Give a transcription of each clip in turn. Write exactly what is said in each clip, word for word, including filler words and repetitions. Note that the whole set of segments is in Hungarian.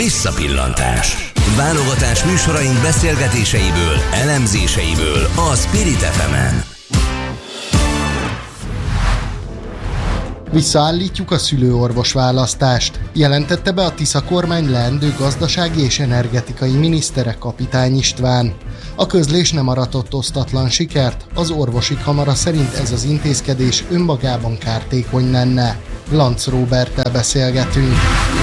Visszapillantás. Válogatás műsoraink beszélgetéseiből, elemzéseiből a Spirit ef emen. Visszaállítjuk a szülőorvos választást. Jelentette be a Tisza kormány leendő gazdasági és energetikai minisztere, Kapitány István. A közlés nem aratott osztatlan sikert, az orvosi kamara szerint ez az intézkedés önmagában kártékony lenne. Lanc Róberttel beszélgetünk.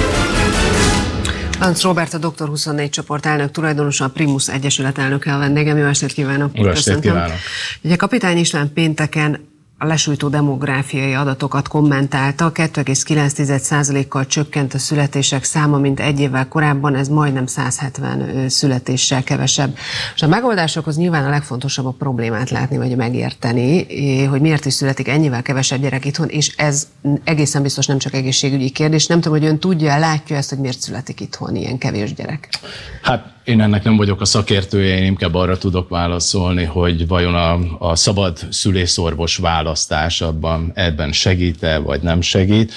Lanc Róbert, a doktor huszonnégy csoport elnök tulajdonosa, a Primus Egyesület elnöke a vendégem. Jó estét kívánok! Jó estét kívánok! Ugye Kapitány István pénteken a lesújtó demográfiai adatokat kommentálta. kettő egész kilenc százalékkal csökkent a születések száma, mint egy évvel korábban, ez majdnem száz hetven születéssel kevesebb. És a megoldásokhoz nyilván a legfontosabb a problémát látni, vagy megérteni, hogy miért is születik ennyivel kevesebb gyerek itthon, és ez egészen biztos nem csak egészségügyi kérdés. Nem tudom, hogy ön tudja, látja ezt, hogy miért születik itthon ilyen kevés gyerek? Hát én ennek nem vagyok a szakértője, én inkább arra tudok válaszolni, hogy vajon a, a szabad szülészorvos választás abban, ebben segít-e, vagy nem segít.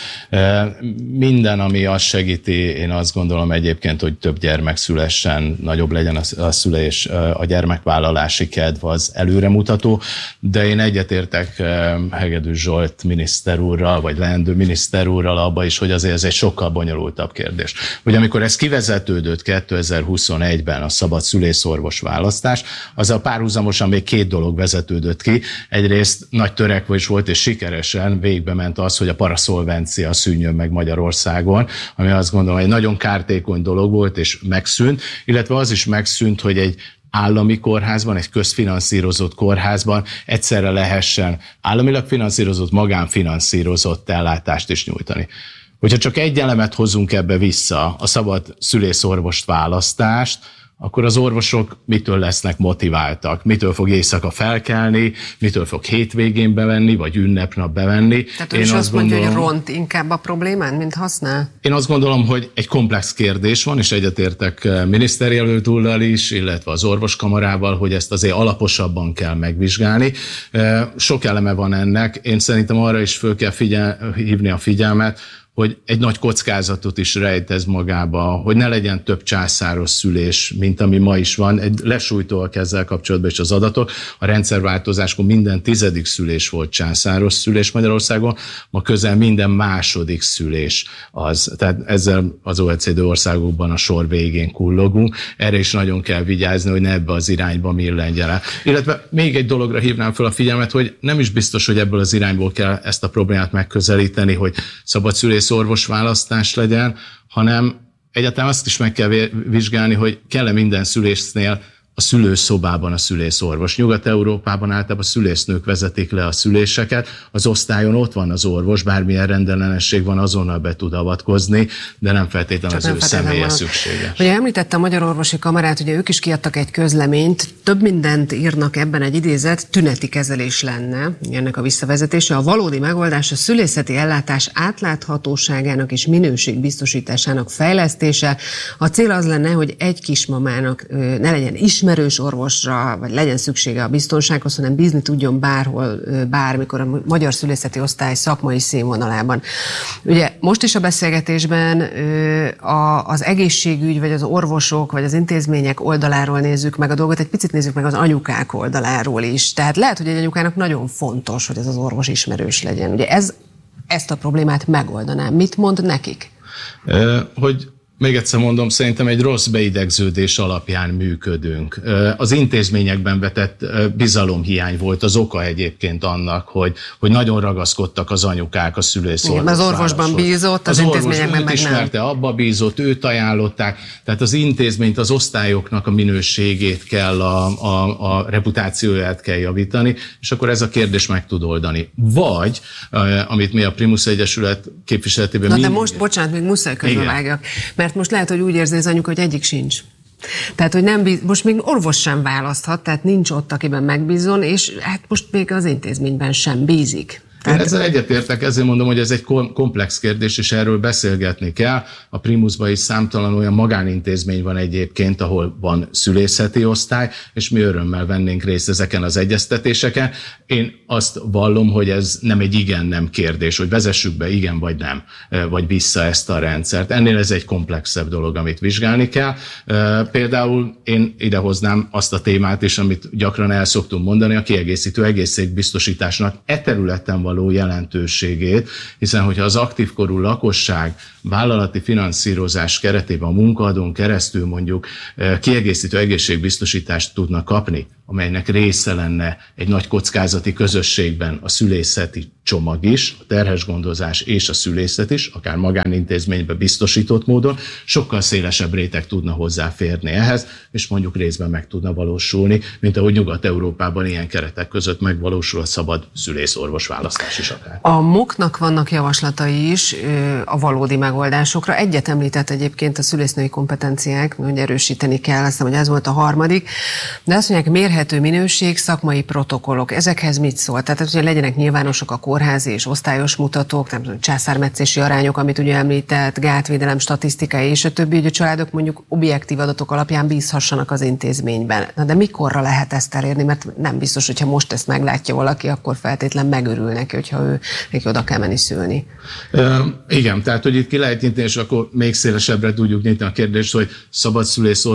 Minden, ami azt segíti, én azt gondolom egyébként, hogy több gyermek szülessen, nagyobb legyen a, a szülés, a gyermekvállalási kedv az előremutató, de én egyetértek Hegedűs Zsolt miniszter úrral, vagy leendő miniszter úrral abba is, hogy azért ez egy sokkal bonyolultabb kérdés. Hogy amikor ez kivezetődött kétezer-huszonegyben a szabad szülészorvos választás, azzal párhuzamosan még két dolog vezetődött ki. Egyrészt nagy törekvés volt, és sikeresen végbe ment az, hogy a paraszolvencia szűnjön meg Magyarországon, ami azt gondolom egy nagyon kártékony dolog volt, és megszűnt, illetve az is megszűnt, hogy egy állami kórházban, egy közfinanszírozott kórházban egyszerre lehessen államilag finanszírozott, magánfinanszírozott ellátást is nyújtani. Hogyha csak egy elemet hozunk ebbe vissza, a szabad szülészorvost választást, akkor az orvosok mitől lesznek motiváltak, mitől fog éjszaka felkelni, mitől fog hétvégén bevenni, vagy ünnepnap bevenni. Tehát ő is azt mondja, hogy ront inkább a problémán, mint használ? Én azt gondolom, hogy egy komplex kérdés van, és egyetértek miniszterjelölt úrral is, illetve az orvoskamarával, hogy ezt azért alaposabban kell megvizsgálni. Sok eleme van ennek, én szerintem arra is föl kell figyel, hívni a figyelmet, hogy egy nagy kockázatot is rejt ez magába, hogy ne legyen több császáros szülés, mint ami ma is van. Egy lesújtóak ezzel kapcsolatban is az adatok. A rendszerváltozáskor minden tizedik szülés volt császáros szülés Magyarországon, ma közel minden második szülés az. Tehát ezzel az o e cé dé országokban a sor végén kullogunk. Erre is nagyon kell vigyázni, hogy ne ebbe az irányba millenjen el. Illetve még egy dologra hívnám fel a figyelmet, hogy nem is biztos, hogy ebből az irányból kell ezt a problémát megközelíteni, hogy szabad szülés orvos választás legyen, hanem egyáltalán azt is meg kell vizsgálni, hogy kell-e minden szülésnél a szülőszobában a szülészorvos. Nyugat-Európában általában a szülésznők vezetik le a szüléseket, az osztályon ott van az orvos, bármilyen rendellenesség van, azonnal be tud avatkozni, de nem feltétlenül az ő személye szükséges. Ugye említette a Magyar Orvosi Kamarát, ugye ők is kiadtak egy közleményt, több mindent írnak ebben, egy idézet, tüneti kezelés lenne ennek a visszavezetése. A valódi megoldás a szülészeti ellátás átláthatóságának és minőségbiztosításának fejlesztése. A cél az lenne, hogy egy kismamának ne legyen is ismerős orvosra, vagy legyen szüksége a biztonsághoz, hanem bízni tudjon bárhol, bármikor a magyar szülészeti osztály szakmai színvonalában. Ugye most is a beszélgetésben az egészségügy, vagy az orvosok, vagy az intézmények oldaláról nézzük meg a dolgot, egy picit nézzük meg az anyukák oldaláról is. Tehát lehet, hogy egy anyukának nagyon fontos, hogy ez az orvos ismerős legyen. Ugye ez, ezt a problémát megoldaná. Mit mond nekik? Hogy Még egyszer mondom, szerintem egy rossz beidegződés alapján működünk. Az intézményekben vetett bizalomhiány volt az oka egyébként annak, hogy, hogy nagyon ragaszkodtak az anyukák a szülészorvos. Az orvosban bízott, az, az intézményekben meg nem. ismerte, abba bízott, őt ajánlották. Tehát az intézményt, az osztályoknak a minőségét kell, a, a, a reputációját kell javítani, és akkor ez a kérdés meg tud oldani. Vagy, amit mi a Primus Egyesület képviseletében... Na mind... de most, bocsánat, még muszáj közbevágjak. Mert most lehet, hogy úgy érzi az anyuka, hogy egyik sincs. Tehát, hogy nem bíz, most még orvos sem választhat, tehát nincs ott, akiben megbízon, és hát most még az intézményben sem bízik. Tehát... Én ezzel egyetértek, ezért mondom, hogy ez egy komplex kérdés, és erről beszélgetni kell. A Primusban is számtalan olyan magánintézmény van egyébként, ahol van szülészeti osztály, és mi örömmel vennénk részt ezeken az egyeztetéseken. Én azt vallom, hogy ez nem egy igen-nem kérdés, hogy vezessük be igen vagy nem, vagy vissza ezt a rendszert. Ennél ez egy komplexebb dolog, amit vizsgálni kell. Például én idehoznám azt a témát is, amit gyakran el szoktunk mondani, a kiegészítő egészségbiztosításnak e területen való jelentőségét, hiszen hogyha az aktív korú lakosság vállalati finanszírozás keretében a munkaadón keresztül mondjuk kiegészítő egészségbiztosítást tudna kapni, amelynek része lenne egy nagy kockázati közösségben a szülészeti csomag is, a terhes gondozás és a szülészet is, akár magánintézménybe biztosított módon, sokkal szélesebb réteg tudna hozzáférni ehhez, és mondjuk részben meg tudna valósulni, mint ahogy Nyugat-Európában ilyen keretek között megvalósul a szabad szülészorvos választás is akár. A MOK-nak vannak javaslatai is a valódi megoldásokra. Egyet említett egyébként a szülésznői kompetenciák, hogy erősíteni kell, azt hiszem, hogy ez volt a harmadik, de azt mondják, mérhető minőség, szakmai protokollok. Ezekhez mit szól? Tehát, hogy legyenek nyilvánosak a kórházi és osztályos mutatók, nem tudom, császármetszési arányok, amit ugye említett, gátvédelem, statisztikai és a többi, hogy a családok mondjuk objektív adatok alapján bízhassanak az intézményben. Na de mikorra lehet ezt elérni? Mert nem biztos, hogyha most ezt meglátja valaki, akkor feltétlen megörül neki, hogyha ő neki oda kell menni szülni. Uh, igen, tehát, hogy itt ki lehet nyitni, és akkor még szélesebbre tudjuk nyitni a kérdést, hogy szabad szülész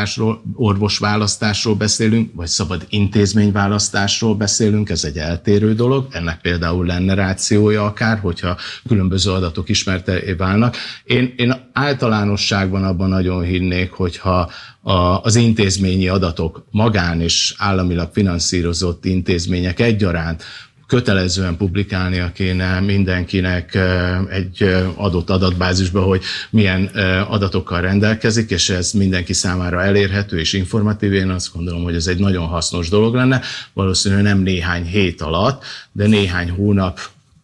orvosválasztásról beszélünk, vagy szabad intézményválasztásról beszélünk, ez egy eltérő dolog, ennek például lenne rációja akár, hogyha különböző adatok ismerté válnak. Én, én általánosságban abban nagyon hinnék, hogyha a, az intézményi adatok magán és államilag finanszírozott intézmények egyaránt kötelezően publikálnia kéne mindenkinek egy adott adatbázisba, hogy milyen adatokkal rendelkezik, és ez mindenki számára elérhető és informatív. Én azt gondolom, hogy ez egy nagyon hasznos dolog lenne. Valószínűleg nem néhány hét alatt, de néhány hónap,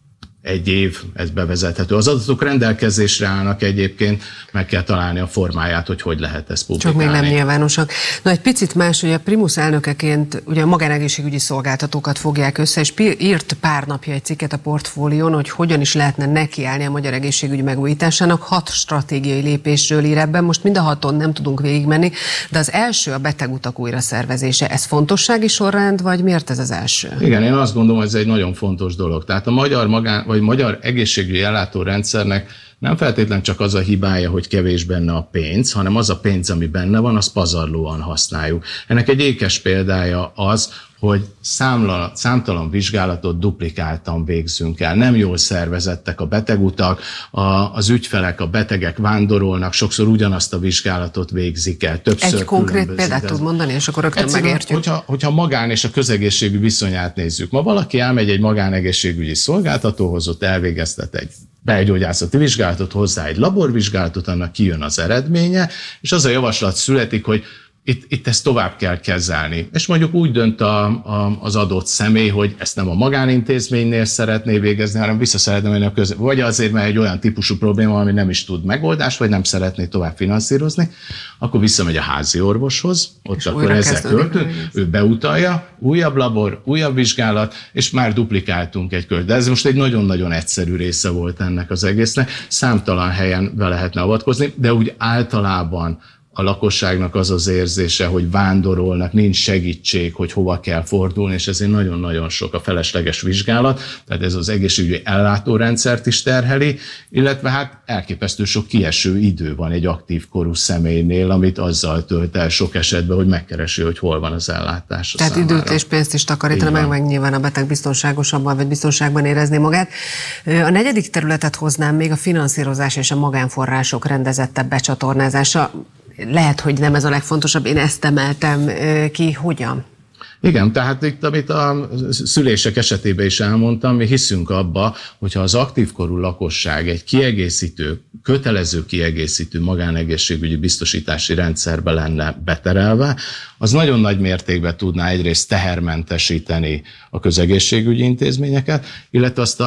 egy év, ez bevezethető. Az adatok rendelkezésre állnak egyébként, meg kell találni a formáját, hogy hogy lehet ezt publikálni. Csak még nem nyilvánosak. Na egy picit más, hogy a Primus elnökeként ugye a magánegészségügyi szolgáltatókat fogják össze, és írt pár napja egy cikket a Portfólión, hogy hogyan is lehetne nekiállni a magyar egészségügy megújításának. Hat stratégiai lépésről ír ebben, most mind a haton nem tudunk végigmenni, de az első a betegutak újra szervezése. Ez fontossági sorrend, vagy miért ez az első? Igen, én azt gondolom, hogy ez egy nagyon fontos dolog. Tehát a magyar magán vagy magyar egészségügyi ellátórendszernek nem feltétlen csak az a hibája, hogy kevés benne a pénz, hanem az a pénz, ami benne van, azt pazarlóan használjuk. Ennek egy ékes példája az, hogy számla, számtalan vizsgálatot duplikáltan végzünk el. Nem jól szervezettek a betegutak, a, az ügyfelek, a betegek vándorolnak, sokszor ugyanazt a vizsgálatot végzik el. Többször egy konkrét példát tud mondani, és akkor rögtön Egyszerűen, megértjük. Hogyha, hogyha magán és a közegészségügy viszonyát nézzük. Ma valaki elmegy egy magánegészségügyi szolgáltatóhoz, ott elvégeztet egy belgyógyászati vizsgálatot, hozzá egy laborvizsgálatot, annak kijön az eredménye, és az a javaslat születik, hogy Itt, itt ezt tovább kell kezelni. És mondjuk úgy dönt a, a, az adott személy, hogy ezt nem a magánintézménynél szeretné végezni, hanem vissza szeretné menni a köz... Vagy azért, mert egy olyan típusú probléma, ami nem is tud megoldást, vagy nem szeretné tovább finanszírozni, akkor visszamegy a házi orvoshoz, ott és akkor ezzel költünk, ő beutalja, újabb labor, újabb vizsgálat, és már duplikáltunk egy költ. De ez most egy nagyon-nagyon egyszerű része volt ennek az egésznek. Számtalan helyen be lehetne avatkozni, de úgy általában a lakosságnak az az érzése, hogy vándorolnak, nincs segítség, hogy hova kell fordulni, és ezért nagyon-nagyon sok a felesleges vizsgálat, tehát ez az egészségügyi ellátórendszert is terheli, illetve hát elképesztő sok kieső idő van egy aktív korú személynél, amit azzal tölt el sok esetben, hogy megkeresi, hogy hol van az ellátás. Tehát számára. Időt és pénzt is takarítana, meg, meg nyilván a beteg biztonságosabban vagy biztonságban érezni magát. A negyedik területet hoznám még a finanszírozás és a magánforrások rendezettebb becsatornázása. Lehet, hogy nem ez a legfontosabb, én ezt emeltem ki. Hogyan? Igen, tehát itt, amit a szülések esetében is elmondtam, mi hiszünk abba, hogyha az aktív korú lakosság egy kiegészítő, kötelező kiegészítő magánegészségügyi biztosítási rendszerbe lenne beterelve, az nagyon nagy mértékben tudná egyrészt tehermentesíteni a közegészségügyi intézményeket, illetve azt a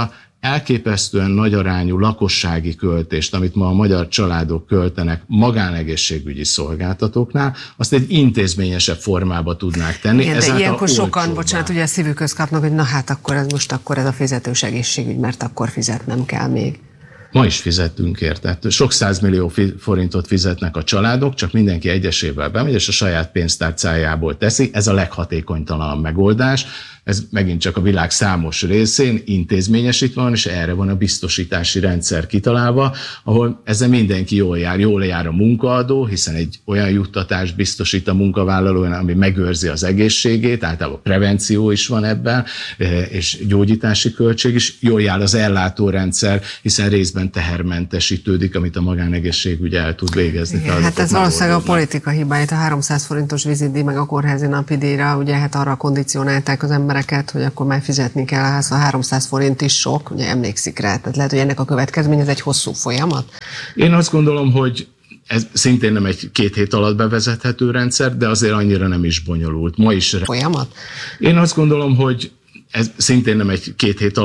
elképesztően nagy arányú lakossági költést, amit ma a magyar családok költenek magánegészségügyi szolgáltatóknál, azt egy intézményesebb formába tudnák tenni. Igen, de ilyenkor sokan, olcsóbbá. bocsánat, ugye a szívükhöz kapnak, hogy na hát akkor ez most akkor ez a fizetős egészségügy, mert akkor fizetnem kell még. Ma is fizettünk érte. Sok százmillió forintot fizetnek a családok, csak mindenki egyesével bemegy, és a saját pénztárcájából teszi. Ez a leghatékonytalanabb megoldás. Ez megint csak a világ számos részén intézményesítve van, és erre van a biztosítási rendszer kitalálva, ahol ezzel mindenki jól jár. Jól jár a munkaadó, hiszen egy olyan juttatást biztosít a munkavállalóan, ami megőrzi az egészségét, általában prevenció is van ebben, és gyógyítási költség is. Jól jár az ellátórendszer, hiszen részben tehermentesítődik, amit a magánegészségügy el tud végezni. Igen, hát ez valószínűleg a politika hibája, a háromszáz forintos vizitdíj meg a kórházi napidíjra, ugye hát arra kondicionálták az embereket, hogy akkor már fizetni kell, a háromszáz forint is sok, ugye emlékszik rá, tehát lehet, hogy ennek a következmény ez egy hosszú folyamat. Én azt gondolom, hogy ez szintén nem egy két hét alatt bevezethető rendszer, de azért annyira nem is bonyolult. Ma is folyamat. Én azt gondolom, hogy ez szintén nem egy két hét alatt